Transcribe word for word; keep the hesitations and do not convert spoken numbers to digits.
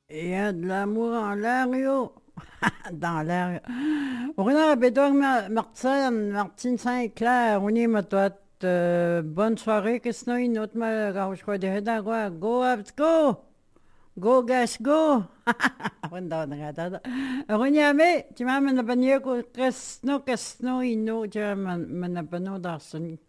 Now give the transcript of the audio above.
Il y a de l'amour en l'air, yo. Dans l'air. On a Bédouin Martine, Martine Saint-Clair, on y m'a toi. euh, Bonne soirée, qu'est-ce que une autre mal, je crois, de quoi. Go, Abs, go! Go, gas, go! Ronyame, tu m'as mené à bannier, qu'est-ce que qu'est-ce que ino, tu m'as mené à bannier d'Arsen.